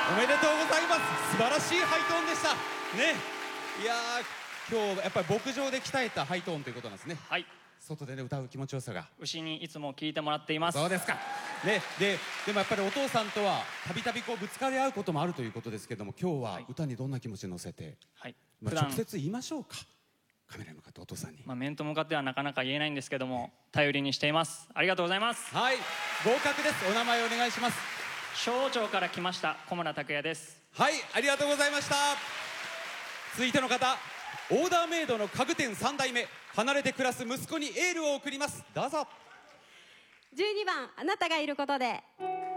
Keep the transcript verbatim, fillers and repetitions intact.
おめでとうございます。素晴らしいハイトーンでしたね。いやー、今日やっぱり牧場で鍛えたハイトーンということなんですね。 はい、 外でね歌う気持ちよさが。 牛にいつも聞いてもらっています。 そうですかね。ででもやっぱりお父さんとはたびたびこうぶつかり合うこともあるということですけども、今日は歌にどんな気持ち乗せて、 はい、 まあ、 普段直接言いましょうか。カメラに向かってお父さんに、 まあ、面と向かってはなかなか言えないんですけども、頼りにしています。ありがとうございます。 はい、合格です。お名前お願いします。 小町から来ました小村拓也です。 はい、ありがとうございました。続いての方、オーダーメイドの家具店さん代目、離れて暮らす息子にエールを送ります。どうぞ。 じゅうにばんあなたがいることで。